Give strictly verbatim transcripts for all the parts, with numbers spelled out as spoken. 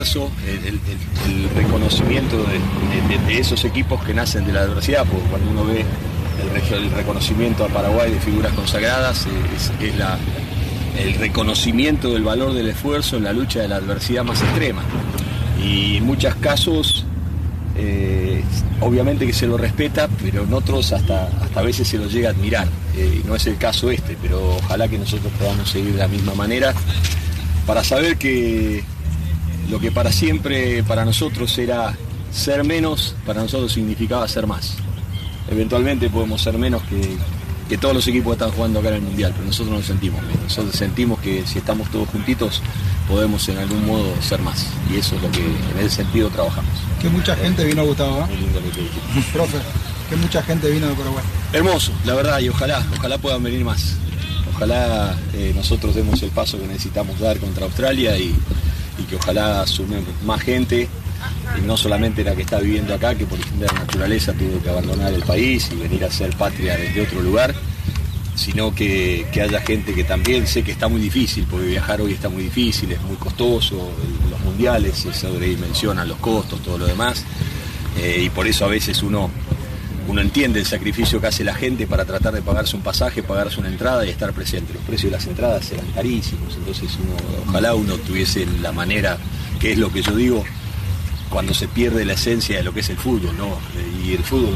El, el, el reconocimiento de, de, de esos equipos que nacen de la adversidad, porque cuando uno ve el, el reconocimiento a Paraguay de figuras consagradas, es, es la, el reconocimiento del valor del esfuerzo en la lucha de la adversidad más extrema. Y en muchos casos, eh, obviamente que se lo respeta, pero en otros hasta, hasta a veces se lo llega a admirar. Eh, no es el caso este, pero ojalá que nosotros podamos seguir de la misma manera para saber que lo que para siempre para nosotros era ser menos, para nosotros significaba ser más. Eventualmente podemos ser menos que, que todos los equipos que están jugando acá en el Mundial, pero nosotros nos sentimos menos. Nosotros sentimos que si estamos todos juntitos podemos en algún modo ser más. Y eso es lo que en ese sentido trabajamos. Que mucha gente vino, Gustavo, ¿eh? Muy lindo lo que dijiste. Profe, que mucha gente vino de Paraguay. Hermoso, la verdad, y ojalá, ojalá puedan venir más. Ojalá eh, nosotros demos el paso que necesitamos dar contra Australia y y que ojalá sume más gente, y no solamente la que está viviendo acá, que por ejemplo la naturaleza tuvo que abandonar el país y venir a ser patria desde otro lugar, sino que, que haya gente que también, sé que está muy difícil, porque viajar hoy está muy difícil, es muy costoso, los mundiales se sobredimensionan los costos, todo lo demás, eh, y por eso a veces uno, uno entiende el sacrificio que hace la gente para tratar de pagarse un pasaje, pagarse una entrada y estar presente. Los precios de las entradas eran carísimos, entonces uno, ojalá uno tuviese la manera, que es lo que yo digo, cuando se pierde la esencia de lo que es el fútbol, ¿no? Y el fútbol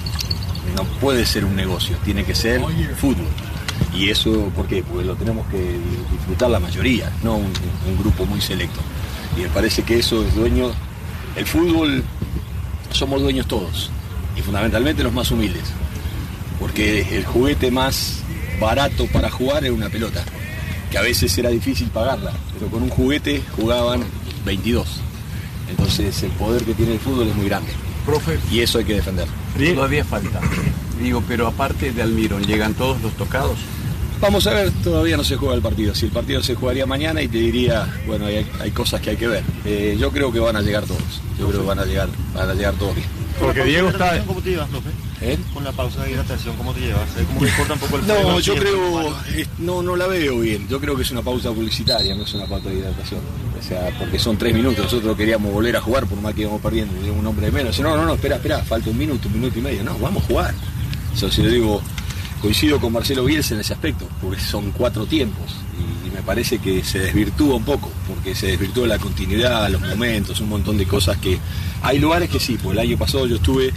no, no puede ser un negocio, tiene que ser fútbol. Y eso, ¿por qué? Porque lo tenemos que disfrutar la mayoría, no un, un grupo muy selecto. Y me parece que eso es dueño, el fútbol, somos dueños todos. Y fundamentalmente los más humildes, porque el juguete más barato para jugar era una pelota, que a veces era difícil pagarla, pero con un juguete jugaban veintidós. Entonces el poder que tiene el fútbol es muy grande. Profe, y eso hay que defenderlo. Todavía falta. Digo, pero aparte de Almirón, ¿llegan todos los tocados? Vamos a ver, todavía no se juega el partido. Si el partido se jugaría mañana y te diría, bueno, hay, hay cosas que hay que ver. Eh, yo creo que van a llegar todos. Yo creo que van a llegar, van a llegar todos bien. Porque Diego está... ¿Cómo te llevas, profe? ¿Eh? Con la pausa de hidratación, ¿cómo te llevas? ¿Cómo te importa un poco el frío? No, yo creo, no, no la veo bien. Yo creo que es una pausa publicitaria, no es una pausa de hidratación. O sea, porque son tres minutos. Nosotros queríamos volver a jugar por más que íbamos perdiendo, un hombre de menos. No, no, no, espera, espera, falta un minuto, un minuto y medio. No, vamos a jugar. O sea, si yo digo, coincido con Marcelo Bielsa en ese aspecto, porque son cuatro tiempos. Y, y me parece que se desvirtúa un poco, porque se desvirtúa la continuidad, los momentos, un montón de cosas que... Hay lugares que sí, pues el año pasado yo estuve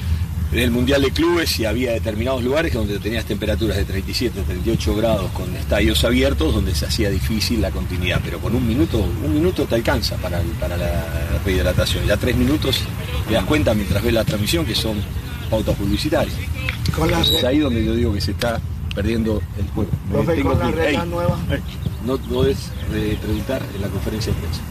en el Mundial de Clubes y había determinados lugares donde tenías temperaturas de treinta y siete, treinta y ocho grados con estadios abiertos donde se hacía difícil la continuidad, pero con un minuto, un minuto te alcanza para, para la rehidratación. Ya tres minutos te das cuenta mientras ves la transmisión que son pautas publicitarias. Es ahí donde yo digo que se está perdiendo el juego. Profe, con la regla nueva. No podés eh, preguntar en la conferencia de prensa.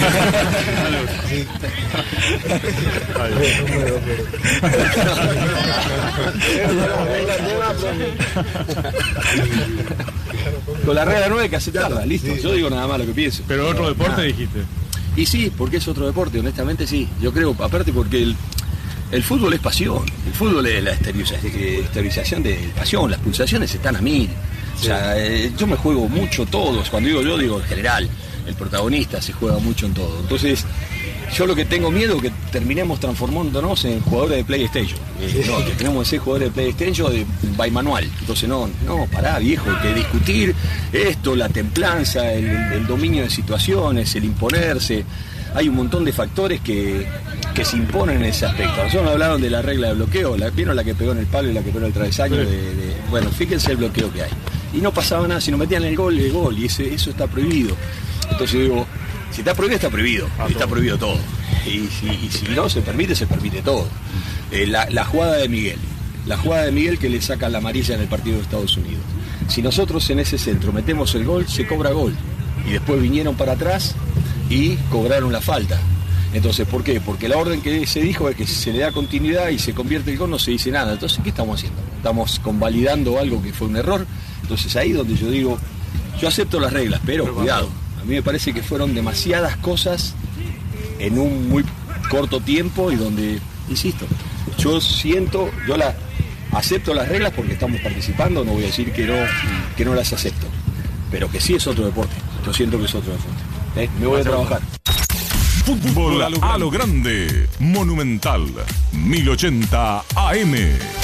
Con la regla nueva hay que aceptarla, listo. Yo digo nada más lo que pienso. Pero otro deporte nada. Dijiste. Y sí, porque es otro deporte, honestamente sí. Yo creo, aparte porque el, el fútbol es pasión. El fútbol es la esterilización de pasión. Las pulsaciones están a mil. O sea, eh, yo me juego mucho todos, cuando digo yo, digo en general, el protagonista se juega mucho en todo. Entonces, yo lo que tengo miedo es que terminemos transformándonos en jugadores de PlayStation. Eh, no, que tenemos que ser jugadores de PlayStation de by manual. Entonces, no, no, pará, viejo, hay que discutir esto, la templanza, el, el dominio de situaciones, el imponerse. Hay un montón de factores que, que se imponen en ese aspecto. Nosotros nos hablaron de la regla de bloqueo, la, vieron la que pegó en el palo y la que pegó en el travesaño. De, de, bueno, fíjense el bloqueo que hay. Y no pasaba nada, si no metían el gol, el gol, y ese, eso está prohibido. Entonces digo, si está prohibido, está prohibido, y está prohibido todo. Y si, y si no se permite, se permite todo. Eh, la, la jugada de Miguel, la jugada de Miguel que le sacan la amarilla en el partido de Estados Unidos. Si nosotros en ese centro metemos el gol, se cobra gol. Y después vinieron para atrás y cobraron la falta. Entonces, ¿por qué? Porque la orden que se dijo es que si se le da continuidad y se convierte el gol, no se dice nada. Entonces, ¿qué estamos haciendo? Estamos convalidando algo que fue un error. Entonces ahí donde yo digo, yo acepto las reglas, pero, pero cuidado, a mí me parece que fueron demasiadas cosas en un muy corto tiempo y donde, insisto, yo siento, yo la acepto las reglas porque estamos participando, no voy a decir que no, que no las acepto, pero que sí es otro deporte, yo siento que es otro deporte. ¿Eh? Me voy a trabajar. Fútbol a lo grande. Monumental mil ochenta A M.